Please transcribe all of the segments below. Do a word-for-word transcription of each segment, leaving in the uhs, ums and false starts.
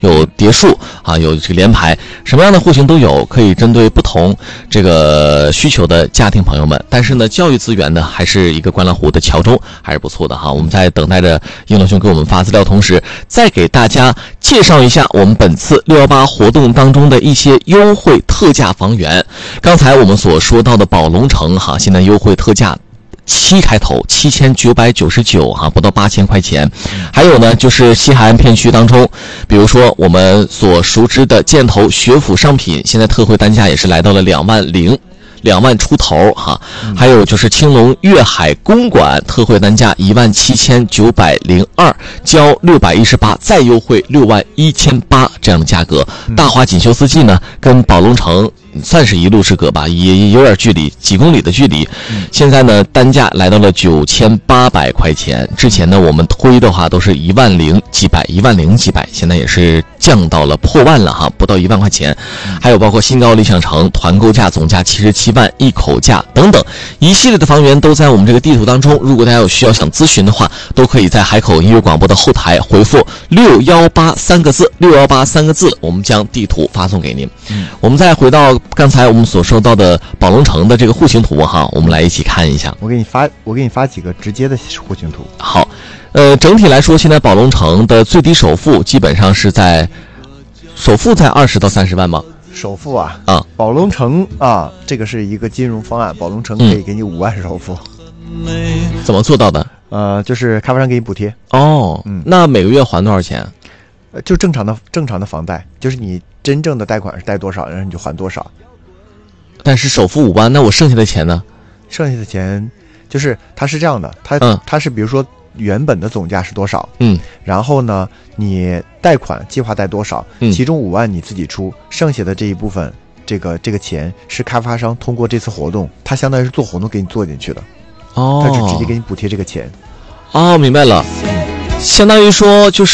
有叠数啊，有这个连排，什么样的户型都有，可以针对不同这个需求的家庭朋友们。但是呢，教育资源呢，还是一个观澜湖的桥中还是不错的哈。我们在等待着英龙兄给我们发资料同时，再给大家介绍一下我们本次六一八活动当中的一些优惠特价房源。刚才我们所说到的宝龙城哈，现在优惠特价七开头，七千九百九十九哈，不到八千块钱。还有呢，就是西海岸片区当中，比如说我们所熟知的箭头学府商品，现在特惠单价也是来到了两万零。两万出头哈，还有就是青龙粤海公馆特惠单价一万七千九百零二，交六百一十八，再优惠六万一千八这样的价格。大华锦绣四季呢，跟宝龙城算是一路之隔吧，也有点距离，几公里的距离。现在呢，单价来到了九千八百块钱。之前呢，我们推的话都是一万零几百，一万零几百，现在也是降到了破万了哈，不到一万块钱。还有包括新高理想城团购价总价七十七万，一口价等等，一系列的房源都在我们这个地图当中。如果大家有需要想咨询的话，都可以在海口音乐广播的后台回复六一八三个字，六一八三个字，我们将地图发送给您。嗯，我们再回到刚才我们所说到的宝龙城的这个户型图哈，我们来一起看一下。 我给你发，我给你发几个直接的户型图。 好，呃，整体来说，现在宝龙城的最低首付基本上是在首付在二十到三十万吗？ 首付啊， 啊， 宝龙城啊，这个是一个金融方案，宝龙城可以给你五万首付。 嗯，怎么做到的？ 呃，就是开发商给你补贴。 哦，嗯，那每个月还多少钱？ 呃，就正常的正常的房贷，就是你真正的贷款是贷多少，然后你就还多少。 但是首付五万，那我剩下的钱呢？ 剩下的钱就是它是这样的，它、 嗯、 它是比如说原本的总价是多少， 嗯， 然后呢，你贷款计划贷多少， 嗯， 其中五万你自己出，剩下的这一部分，这个这个钱是开发商通过这次活动，它相当于是做活动给你做进去的， 哦， 它是直接给你补贴这个钱。 哦，明白了，嗯，相当于说就是，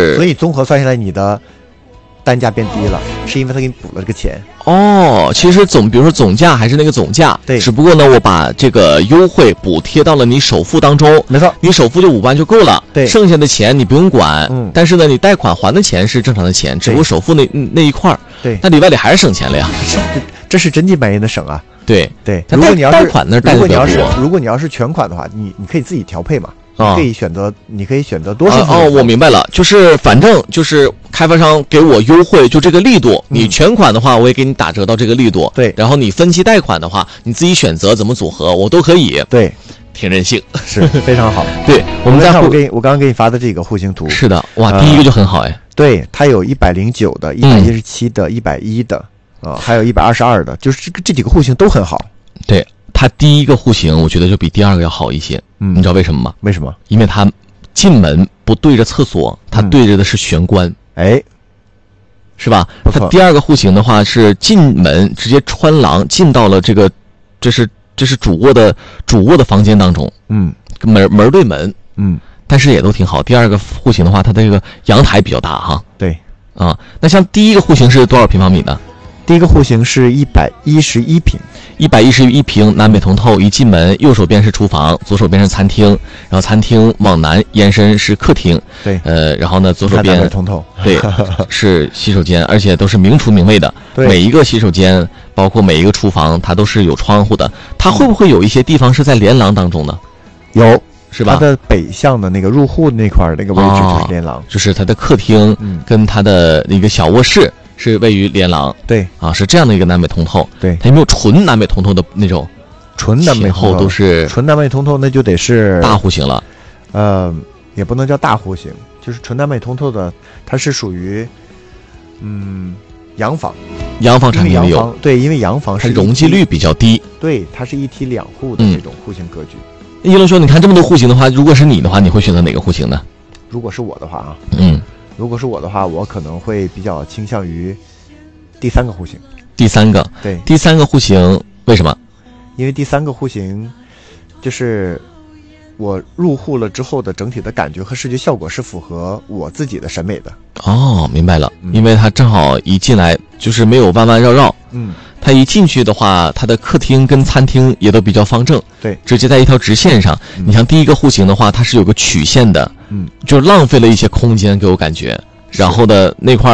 所以综合算下来，你的单价变低了，是因为他给你补了这个钱。 哦，其实总比如说总价还是那个总价， 对， 只不过呢，我把这个优惠补贴到了你首付当中， 没错， 你首付就五万就够了， 对， 剩下的钱你不用管， 嗯， 但是呢，你贷款还的钱是正常的钱，只不过首付那那一块儿， 对， 那里外里还是省钱了呀， 这, 这是真金白银的省啊， 对对。 如果你要是贷款那贷的比较多， 如果你要是如果你要是全款的话，你你可以自己调配嘛。 啊， 可以选择，你可以选择多少？ 哦，我明白了，就是反正就是开发商给我优惠，就这个力度。嗯，你全款的话，我也给你打折到这个力度。 对， 然后你分期贷款的话，你自己选择怎么组合，我都可以。 对， 挺任性， 是非常好。 对，我们在看我给我刚刚给你发的这个户型图。 是的，哇，呃、第一个就很好哎。 对，它有一百零九的、一百一十七的、一百一的，啊，还有一百二十二的，就是这个这几个户型都很好。 对，它第一个户型，我觉得就比第二个要好一些。嗯，你知道为什么吗？ 为什么？ 因为它进门不对着厕所，它对着的是玄关， 哎、嗯， 是吧？它第二个户型的话是进门直接穿廊进到了这个，这是这是主卧的主卧的房间当中， 嗯， 门门对门， 嗯， 但是也都挺好。第二个户型的话，它的这个阳台比较大哈， 对， 啊，那像第一个户型是多少平方米呢？ 第一个户型是一百一十一平， 一百一十一平，南北通透。一进门，右手边是厨房，左手边是餐厅，然后餐厅往南延伸是客厅。 对， 呃，然后呢，左手边南北通透， 对，是洗手间，而且都是明厨明卫的。 对， 每一个洗手间，包括每一个厨房，它都是有窗户的。它会不会有一些地方是在连廊当中呢？ 有， 是吧？ 它的北向的那个入户那块那个位置就是连廊， 哦，就是它的客厅跟它的一个小卧室。是位于连廊， 对啊，是这样的一个南北通透。 对， 它有没有纯南北通透的那种？ 纯南北通透都是纯南北通透，那就得是大户型了。 呃，也不能叫大户型，就是纯南北通透的，它是属于嗯洋房。 洋房产品里有， 对，因为洋房是容积率比较低， 对，它是一梯两户的这种户型格局。 一龙兄，你看这么多户型的话，如果是你的话，你会选择哪个户型呢？ 如果是我的话啊， 嗯。 如果是我的话，我可能会比较倾向于第三个户型。 第三个， 对， 第三个户型为什么？ 因为第三个户型，就是我入户了之后的整体的感觉和视觉效果是符合我自己的审美的。 哦，明白了， 嗯， 因为它正好一进来就是没有弯弯绕绕， 嗯， 它一进去的话，它的客厅跟餐厅也都比较方正， 对， 直接在一条直线上。 嗯， 你像第一个户型的话，它是有个曲线的， 嗯， 就浪费了一些空间给我感觉。然后的那块